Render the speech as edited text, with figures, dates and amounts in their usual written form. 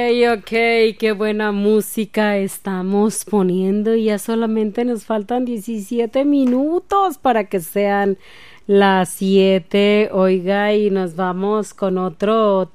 Ok, qué buena música estamos poniendo y ya solamente nos faltan 17 minutos para que sean las 7. Oiga, y nos vamos con otro